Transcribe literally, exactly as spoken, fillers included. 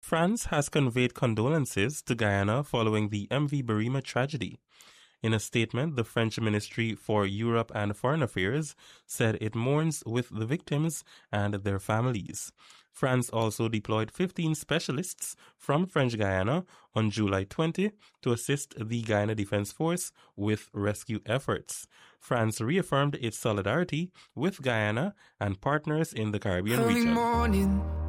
France has conveyed condolences to Guyana following the M V Berima tragedy. In a statement, the French Ministry for Europe and Foreign Affairs said it mourns with the victims and their families. France also deployed fifteen specialists from French Guyana on July twentieth to assist the Guyana Defense Force with rescue efforts. France reaffirmed its solidarity with Guyana and partners in the Caribbean Early region. morning,